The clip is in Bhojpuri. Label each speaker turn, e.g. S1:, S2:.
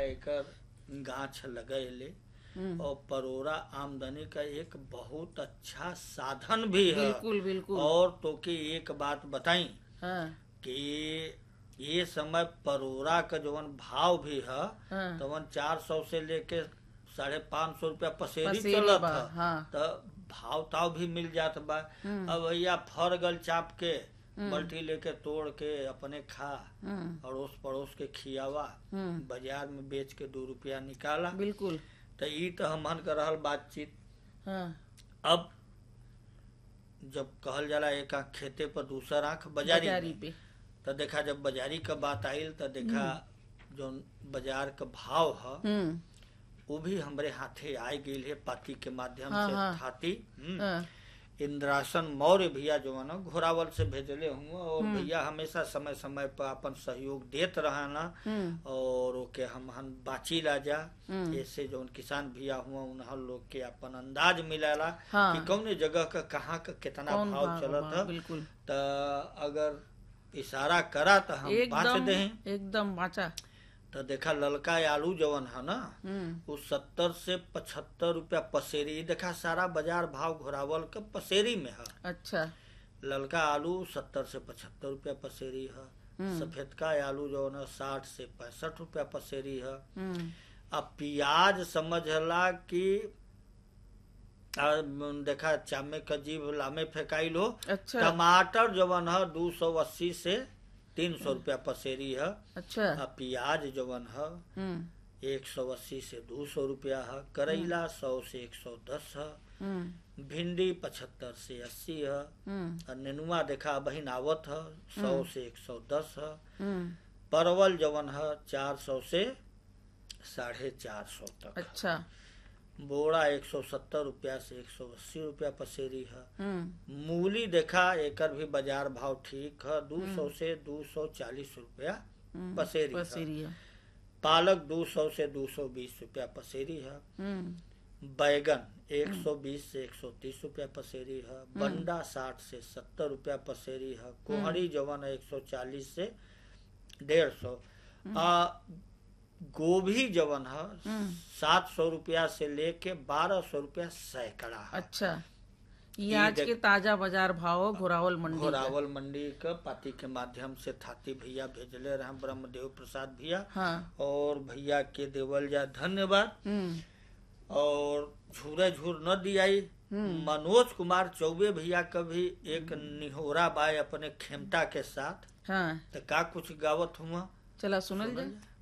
S1: एकर गाछ लगैले और परोरा आमदनी का एक बहुत अच्छा साधन भी है।
S2: बिल्कुल बिल्कुल।
S1: और तो के एक बात बताई
S2: हाँ
S1: कि ये समय परोरा का जवन भाव भी है
S2: हाँ
S1: तवन 400 से लेके 550 रुपया पसेरी
S2: पसेरी
S1: चलत
S2: बा,
S1: है।
S2: हाँ।
S1: तो भाव ताव भी मिल जात बा। अब भैया फर गल चाप के बल्टी लेके तोड़ के अपने खा, अड़ोस पड़ोस के खियावा, बाजार में बेच के 2 रुपया निकाला।
S2: बिल्कुल।
S1: तो ई तो हमन का रहल बातचीत।
S2: हाँ
S1: अब जब कहल जाला एक आँख खेते पर दूसर आँख बाजारी में,
S2: पे
S1: तो देखा जब बाजारी का बात आयल तो देखा जो बाजार का भाव है वो भी हमरे हाथे आ गई है पाती के माध्यम
S2: हाँ,
S1: से।
S2: हाँ।
S1: थाती
S2: हाँ
S1: इंद्रासन मौर्य भैया जो है ना घोरावल से भेजले हुआ, और भैया हमेशा समय समय पर अपन सहयोग देत रहना और ओके हम बाची ला जा। ऐसे जो किसान भैया हुआ उन्हर लोग के अपन अंदाज मिलाला
S2: हाँ।
S1: कि कौन जगह का कहाँ का कितना
S2: कौन
S1: भाव
S2: भाव
S1: चलत
S2: बा,
S1: है।
S2: बिल्कुल।
S1: तो अगर इशारा करा तो हम बाँच
S2: एकदम
S1: दे।
S2: एकदम बाचा।
S1: तो देखा ललका आलू जवन है ना वो 70 से 75 रुपया पसेरी। देखा सारा बाजार भाव घोरावल का पसेरी में है।
S2: अच्छा।
S1: ललका आलू 70 से 75 रुपया पसेरी है। सफेद का आलू जो है 60 से 65 रुपया पसेरी है। अब प्याज समझला कि देखा चामे का जीभ लामे फेंकाइल हो।
S2: अच्छा।
S1: टमाटर जवन है 280 से 300 रुपया पसेरी है।
S2: अच्छा।
S1: प्याज जवन है 180 से 200 रुपया है। करेला 100 से 110 है। भिंडी 75 से 80 है। और नेनुआ देखा बहिन आवत है 100 से 110 है। परवल जवन है 400 से 450 तक।
S2: अच्छा।
S1: बोड़ा 170 रुपया से 180 रुपया पसेरी है। मूली देखा एकर भी बाजार भाव ठीक है 200 से 240 रुपया पसेरी है। पालक 200 से 220 रुपया पसेरी है। बैगन 120 से 130 रुपया पसेरी है। बंडा 60 से 70 रुपया पसेरी है। कोहड़ी जवन 140 से 150। गोभी जवन है 700 रुपया से लेके 1200 रुपया सैकड़ा है।
S2: अच्छा। ये आज के ताजा बाजार भाव घोरावल
S1: मंडी का पाती के माध्यम से थाती भैया भेजले रहे ब्रह्मदेव प्रसाद भैया।
S2: हाँ।
S1: और भैया के देवल जा धन्यवाद। और झूरे झूर न दियाई। मनोज कुमार चौबे भैया का भी एक निहोरा बाय अपने खेमता के साथ।
S2: हाँ।
S1: तो का कुछ गावत हुआ
S2: चला सुनल जाए।